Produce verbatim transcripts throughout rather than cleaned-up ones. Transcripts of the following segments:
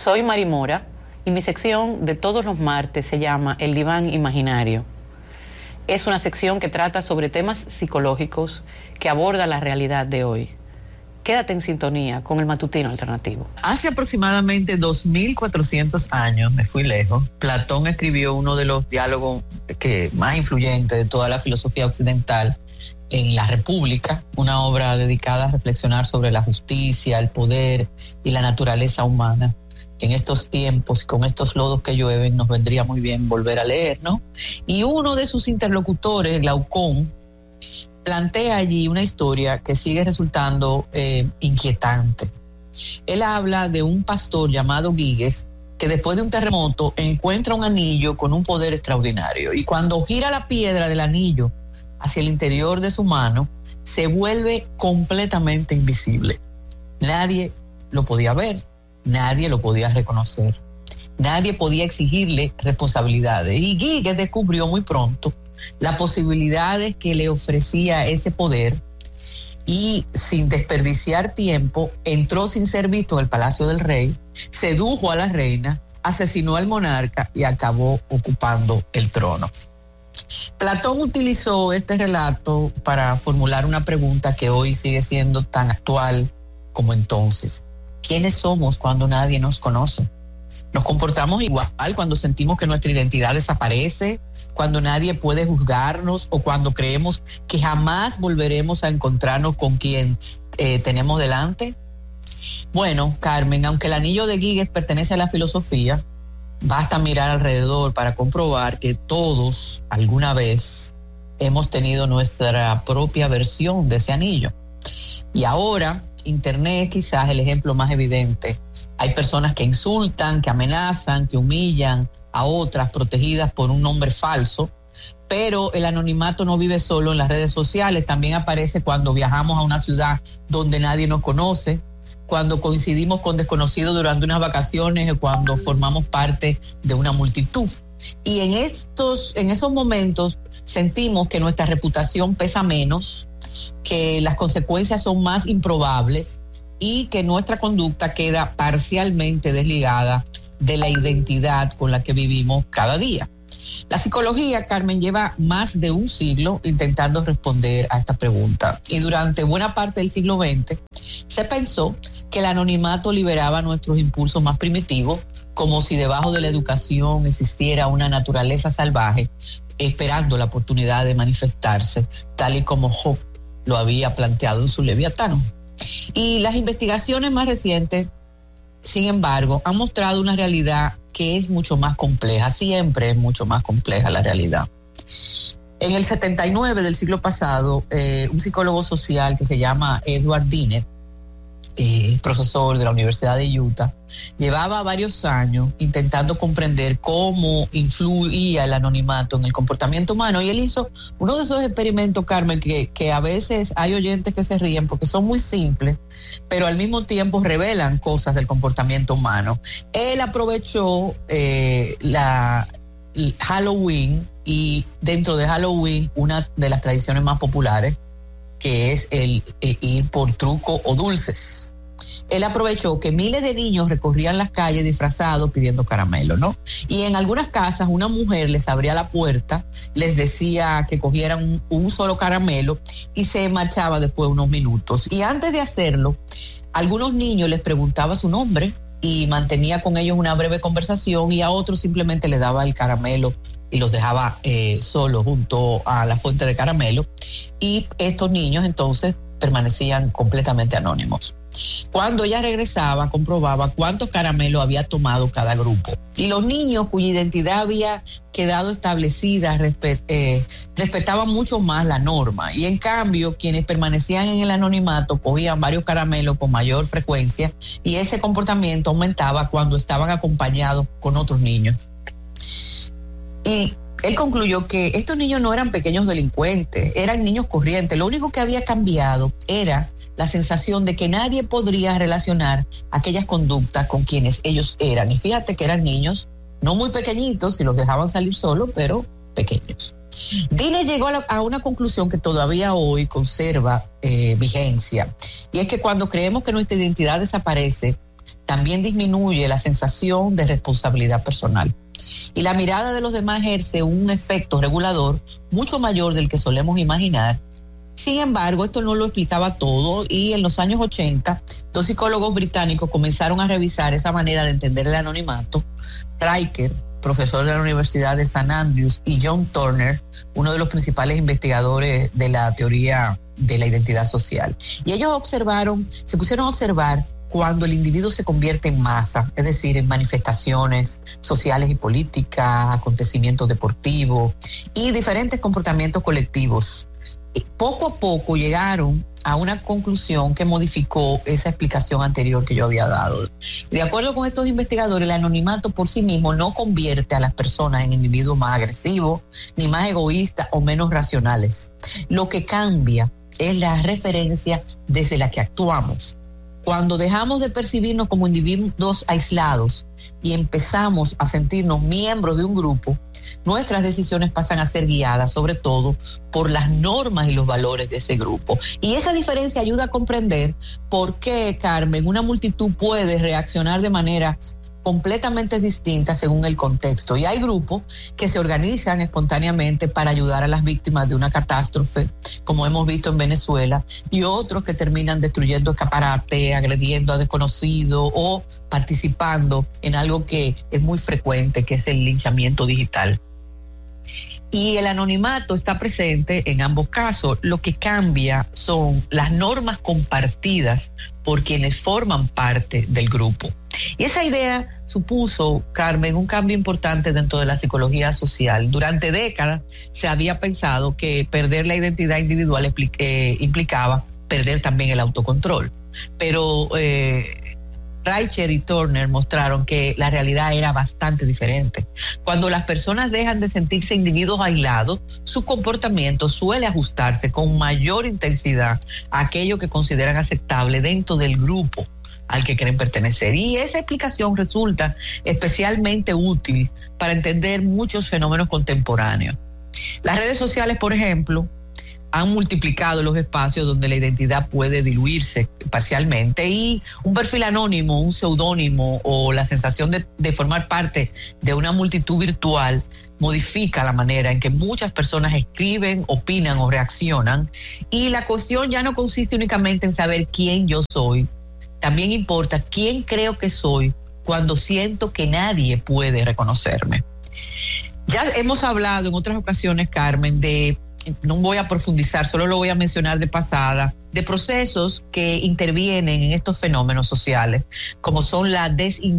Soy Mari Mora y mi sección de todos los martes se llama El Diván Imaginario. Es una sección que trata sobre temas psicológicos que aborda la realidad de hoy. Quédate en sintonía con el Matutino Alternativo. Hace aproximadamente dos mil cuatrocientos años, me fui lejos, Platón escribió uno de los diálogos que, más influyentes de toda la filosofía occidental, en La República, una obra dedicada a reflexionar sobre la justicia, el poder y la naturaleza humana. En estos tiempos, con estos lodos que llueven, nos vendría muy bien volver a leer, ¿no? Y uno de sus interlocutores, Glaucón, plantea allí una historia que sigue resultando eh, inquietante. Él habla de un pastor llamado Giges que después de un terremoto encuentra un anillo con un poder extraordinario, y cuando gira la piedra del anillo hacia el interior de su mano, se vuelve completamente invisible. Nadie lo podía ver, nadie lo podía reconocer, nadie podía exigirle responsabilidades. Y Giges descubrió muy pronto las posibilidades que le ofrecía ese poder, y sin desperdiciar tiempo entró sin ser visto en el palacio del rey, sedujo a la reina, asesinó al monarca y acabó ocupando el trono. Platón utilizó este relato para formular una pregunta que hoy sigue siendo tan actual como entonces. ¿Quiénes somos cuando nadie nos conoce? Nos comportamos igual cuando sentimos que nuestra identidad desaparece, cuando nadie puede juzgarnos o cuando creemos que jamás volveremos a encontrarnos con quien eh, tenemos delante. Bueno, Carmen, aunque el anillo de Giges pertenece a la filosofía, basta mirar alrededor para comprobar que todos alguna vez hemos tenido nuestra propia versión de ese anillo. Y ahora, Internet quizás es el ejemplo más evidente. Hay personas que insultan, que amenazan, que humillan a otras protegidas por un nombre falso, pero el anonimato no vive solo en las redes sociales, también aparece cuando viajamos a una ciudad donde nadie nos conoce, cuando coincidimos con desconocidos durante unas vacaciones o cuando formamos parte de una multitud. Y en estos, en esos momentos sentimos que nuestra reputación pesa menos, que las consecuencias son más improbables y que nuestra conducta queda parcialmente desligada de la identidad con la que vivimos cada día. La psicología, Carmen, lleva más de un siglo intentando responder a esta pregunta, y durante buena parte del siglo veinte se pensó que el anonimato liberaba nuestros impulsos más primitivos, como si debajo de la educación existiera una naturaleza salvaje esperando la oportunidad de manifestarse, tal y como Job lo había planteado en su Leviatán. Y las investigaciones más recientes, sin embargo, han mostrado una realidad que es mucho más compleja, siempre es mucho más compleja la realidad. En el setenta y nueve del siglo pasado, eh, un psicólogo social que se llama Edward Diner, eh, profesor de la Universidad de Utah, llevaba varios años intentando comprender cómo influía el anonimato en el comportamiento humano, y él hizo uno de esos experimentos, Carmen, que, que a veces hay oyentes que se ríen porque son muy simples, pero al mismo tiempo revelan cosas del comportamiento humano. Él aprovechó eh, la Halloween, y dentro de Halloween una de las tradiciones más populares, que es el, el ir por truco o dulces. Él aprovechó que miles de niños recorrían las calles disfrazados pidiendo caramelo, ¿no? Y en algunas casas una mujer les abría la puerta, les decía que cogieran un, un solo caramelo y se marchaba después de unos minutos. Y antes de hacerlo, algunos niños les preguntaba su nombre y mantenía con ellos una breve conversación, y a otros simplemente les daba el caramelo y los dejaba eh, solos junto a la fuente de caramelo, y estos niños entonces permanecían completamente anónimos. Cuando ella regresaba, comprobaba cuántos caramelos había tomado cada grupo, y los niños cuya identidad había quedado establecida respet, eh, respetaban mucho más la norma, y en cambio quienes permanecían en el anonimato cogían varios caramelos con mayor frecuencia, y ese comportamiento aumentaba cuando estaban acompañados con otros niños. Y él concluyó que estos niños no eran pequeños delincuentes, eran niños corrientes. Lo único que había cambiado era la sensación de que nadie podría relacionar aquellas conductas con quienes ellos eran. Y fíjate que eran niños no muy pequeñitos, si los dejaban salir solos, pero pequeños. Dine llegó a, la, a una conclusión que todavía hoy conserva eh, vigencia, y es que cuando creemos que nuestra identidad desaparece, también disminuye la sensación de responsabilidad personal. Y la mirada de los demás ejerce un efecto regulador mucho mayor del que solemos imaginar. Sin embargo, esto no lo explicaba todo y en los años ochenta, dos psicólogos británicos comenzaron a revisar esa manera de entender el anonimato. Riker, profesor de la Universidad de Saint Andrews, y John Turner, uno de los principales investigadores de la teoría de la identidad social. Y ellos observaron, se pusieron a observar cuando el individuo se convierte en masa, es decir, en manifestaciones sociales y políticas, acontecimientos deportivos y diferentes comportamientos colectivos. Poco a poco llegaron a una conclusión que modificó esa explicación anterior que yo había dado. De acuerdo con estos investigadores, el anonimato por sí mismo no convierte a las personas en individuos más agresivos, ni más egoístas o menos racionales. Lo que cambia es la referencia desde la que actuamos. Cuando dejamos de percibirnos como individuos aislados y empezamos a sentirnos miembros de un grupo, nuestras decisiones pasan a ser guiadas sobre todo por las normas y los valores de ese grupo. Y esa diferencia ayuda a comprender por qué, Carmen, una multitud puede reaccionar de manera completamente distintas según el contexto. Y hay grupos que se organizan espontáneamente para ayudar a las víctimas de una catástrofe, como hemos visto en Venezuela, y otros que terminan destruyendo escaparate, agrediendo a desconocidos o participando en algo que es muy frecuente, que es el linchamiento digital. Y el anonimato está presente en ambos casos. Lo que cambia son las normas compartidas por quienes forman parte del grupo. Y esa idea supuso, Carmen, un cambio importante dentro de la psicología social. Durante décadas se había pensado que perder la identidad individual eh, implicaba perder también el autocontrol. Pero eh, Riker y Turner mostraron que la realidad era bastante diferente. Cuando las personas dejan de sentirse individuos aislados, su comportamiento suele ajustarse con mayor intensidad a aquello que consideran aceptable dentro del grupo al que quieren pertenecer. Y esa explicación resulta especialmente útil para entender muchos fenómenos contemporáneos. Las redes sociales, por ejemplo, han multiplicado los espacios donde la identidad puede diluirse parcialmente, y un perfil anónimo, un seudónimo o la sensación de, de formar parte de una multitud virtual modifica la manera en que muchas personas escriben, opinan o reaccionan. Y la cuestión ya no consiste únicamente en saber quién yo soy, también importa quién creo que soy cuando siento que nadie puede reconocerme. Ya hemos hablado en otras ocasiones, Carmen, de no voy a profundizar, solo lo voy a mencionar de pasada, de procesos que intervienen en estos fenómenos sociales, como son la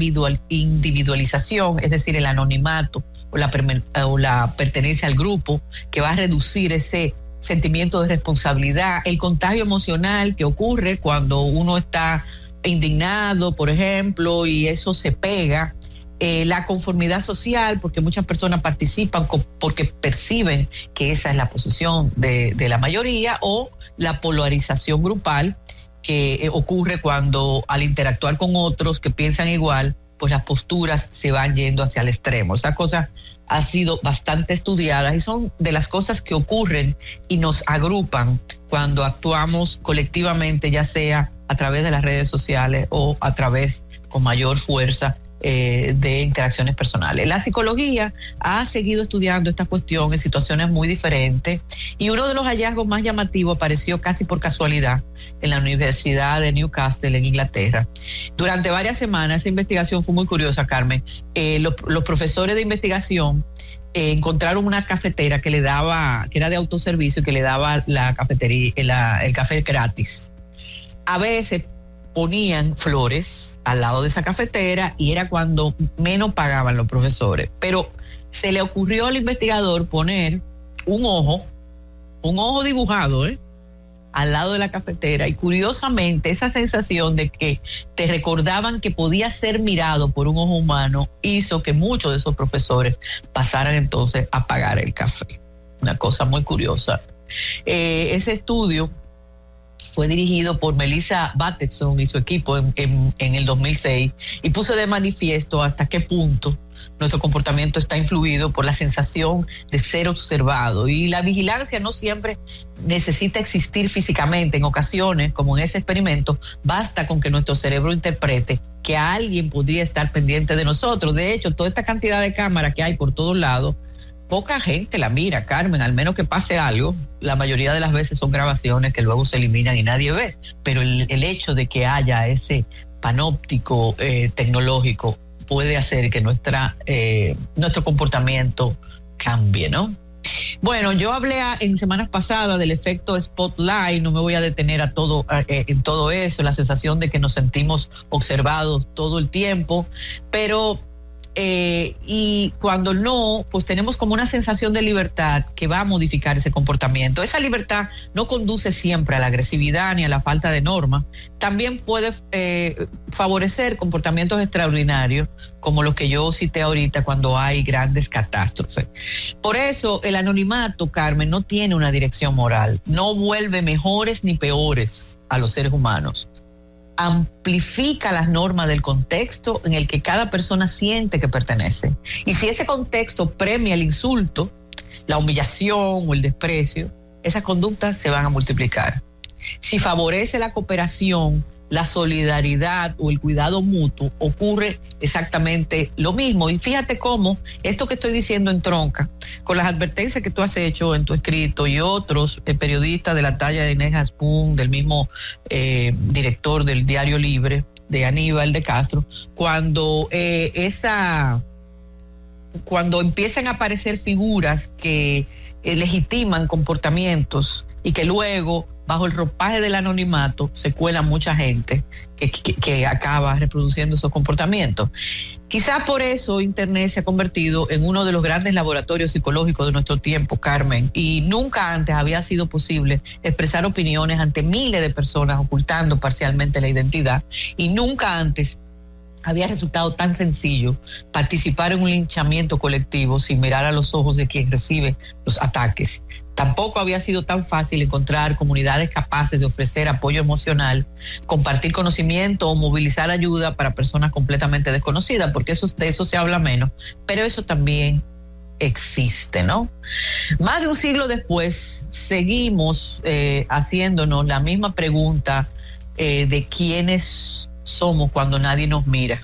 desindividualización, es decir, el anonimato o la, o la pertenencia al grupo, que va a reducir ese sentimiento de responsabilidad, el contagio emocional que ocurre cuando uno está indignado, por ejemplo, y eso se pega. Eh, la conformidad social, porque muchas personas participan co- porque perciben que esa es la posición de, de la mayoría, o la polarización grupal que eh, ocurre cuando al interactuar con otros que piensan igual, pues las posturas se van yendo hacia el extremo. Esa cosa ha sido bastante estudiada y son de las cosas que ocurren y nos agrupan cuando actuamos colectivamente, ya sea a través de las redes sociales o a través con mayor fuerza Eh, de interacciones personales. La psicología ha seguido estudiando esta cuestión en situaciones muy diferentes, y uno de los hallazgos más llamativos apareció casi por casualidad en la Universidad de Newcastle en Inglaterra. Durante varias semanas esa investigación fue muy curiosa, Carmen. Eh, los, los profesores de investigación eh, encontraron una cafetera que le daba, que era de autoservicio y que le daba la cafetería, la, el café gratis. A veces ponían flores al lado de esa cafetera y era cuando menos pagaban los profesores. Pero se le ocurrió al investigador poner un ojo, un ojo dibujado, ¿eh? al lado de la cafetera, y curiosamente esa sensación de que te recordaban que podía ser mirado por un ojo humano hizo que muchos de esos profesores pasaran entonces a pagar el café. Una cosa muy curiosa. Eh, ese estudio fue dirigido por Melissa Bateson y su equipo en, en, en el dos mil seis, y puso de manifiesto hasta qué punto nuestro comportamiento está influido por la sensación de ser observado. Y la vigilancia no siempre necesita existir físicamente. En ocasiones, como en ese experimento, basta con que nuestro cerebro interprete que alguien podría estar pendiente de nosotros. De hecho, toda esta cantidad de cámaras que hay por todos lados, poca gente la mira, Carmen, al menos que pase algo. La mayoría de las veces son grabaciones que luego se eliminan y nadie ve. Pero el, el hecho de que haya ese panóptico eh, tecnológico puede hacer que nuestra, eh, nuestro comportamiento cambie, ¿no? Bueno, yo hablé a, en semanas pasadas del efecto spotlight, no me voy a detener a todo, a, eh, en todo eso, la sensación de que nos sentimos observados todo el tiempo, pero eh, y cuando no, pues tenemos como una sensación de libertad que va a modificar ese comportamiento. Esa libertad no conduce siempre a la agresividad ni a la falta de normas, también puede eh, favorecer comportamientos extraordinarios como los que yo cité ahorita cuando hay grandes catástrofes. Por eso el anonimato, Carmen, no tiene una dirección moral, no vuelve mejores ni peores a los seres humanos. Amplifica las normas del contexto en el que cada persona siente que pertenece. Y si ese contexto premia el insulto, la humillación o el desprecio, esas conductas se van a multiplicar. Si favorece la cooperación, la solidaridad o el cuidado mutuo, ocurre exactamente lo mismo. Y fíjate cómo esto que estoy diciendo entronca con las advertencias que tú has hecho en tu escrito y otros eh, periodistas de la talla de Inés Aspun, del mismo eh, director del Diario Libre, de Aníbal de Castro, cuando eh, esa cuando empiezan a aparecer figuras que eh, legitiman comportamientos y que luego, bajo el ropaje del anonimato, se cuela mucha gente que, que, que acaba reproduciendo esos comportamientos. Quizás por eso Internet se ha convertido en uno de los grandes laboratorios psicológicos de nuestro tiempo, Carmen, y nunca antes había sido posible expresar opiniones ante miles de personas ocultando parcialmente la identidad, y nunca antes había resultado tan sencillo participar en un linchamiento colectivo sin mirar a los ojos de quien recibe los ataques. Tampoco había sido tan fácil encontrar comunidades capaces de ofrecer apoyo emocional, compartir conocimiento o movilizar ayuda para personas completamente desconocidas, porque eso, de eso se habla menos, pero eso también existe, ¿no? Más de un siglo después, seguimos eh, haciéndonos la misma pregunta eh, de quiénes somos cuando nadie nos mira.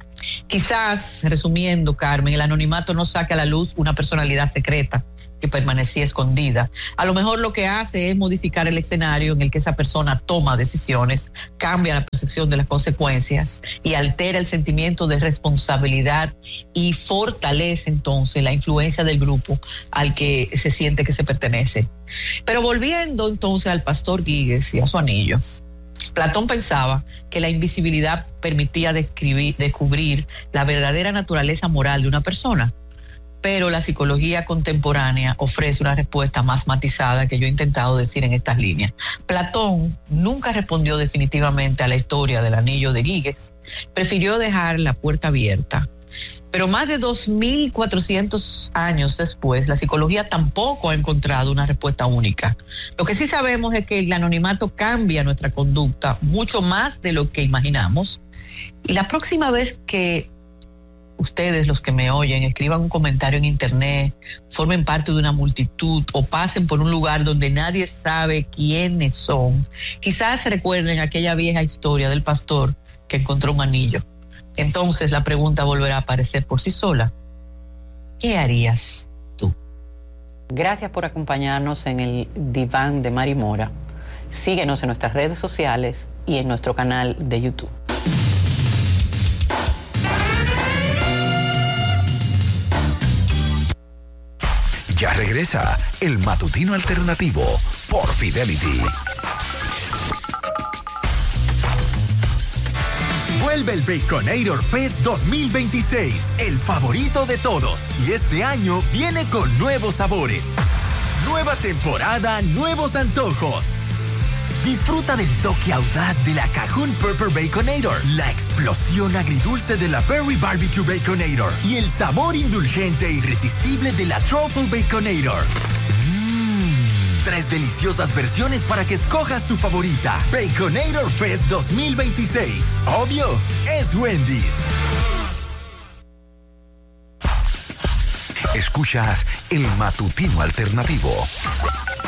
Quizás, resumiendo, Carmen, el anonimato no saca a la luz una personalidad secreta que permanecía escondida. A lo mejor lo que hace es modificar el escenario en el que esa persona toma decisiones, cambia la percepción de las consecuencias y altera el sentimiento de responsabilidad y fortalece entonces la influencia del grupo al que se siente que se pertenece. Pero volviendo entonces al pastor Guigues y a su anillo, Platón pensaba que la invisibilidad permitía describir, descubrir la verdadera naturaleza moral de una persona, pero la psicología contemporánea ofrece una respuesta más matizada que yo he intentado decir en estas líneas. Platón nunca respondió definitivamente a la historia del anillo de Gyges, prefirió dejar la puerta abierta. Pero más de dos mil cuatrocientos años después, la psicología tampoco ha encontrado una respuesta única. Lo que sí sabemos es que el anonimato cambia nuestra conducta mucho más de lo que imaginamos. Y la próxima vez que ustedes, los que me oyen, escriban un comentario en internet, formen parte de una multitud o pasen por un lugar donde nadie sabe quiénes son, quizás recuerden aquella vieja historia del pastor que encontró un anillo. Entonces la pregunta volverá a aparecer por sí sola. ¿Qué harías tú? Gracias por acompañarnos en el Diván de Mari Mora. Síguenos en nuestras redes sociales y en nuestro canal de YouTube. Ya regresa el Matutino Alternativo por Fidelity. Vuelve el Baconator Fest dos mil veintiséis, el favorito de todos. Y este año viene con nuevos sabores. Nueva temporada, nuevos antojos. Disfruta del toque audaz de la Cajun Pepper Baconator, la explosión agridulce de la Berry Barbecue Baconator y el sabor indulgente e irresistible de la Truffle Baconator. Tres deliciosas versiones para que escojas tu favorita. Baconator Fest dos mil veintiséis. Obvio, es Wendy's. Escuchas el matutino alternativo.